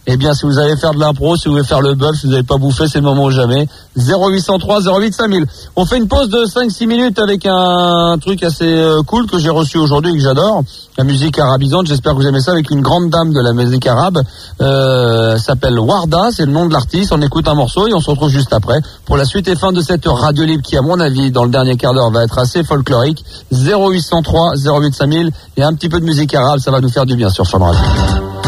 Eh bien, si vous allez faire de l'impro, si vous voulez faire le bœuf, si vous n'avez pas bouffé, c'est le moment ou jamais. 0803 08 5000. On fait une pause de 5-6 minutes avec un truc assez cool que j'ai reçu aujourd'hui et que j'adore. La musique arabisante, j'espère que vous aimez ça, avec une grande dame de la musique arabe. S'appelle Warda, c'est le nom de l'artiste. On écoute un morceau et on se retrouve juste après pour la suite et fin de cette radio libre qui, à mon avis, dans le dernier quart d'heure, va être assez folklorique. 0803 08 5000 et un petit peu de musique arabe, ça va nous faire du bien sur Fun Radio.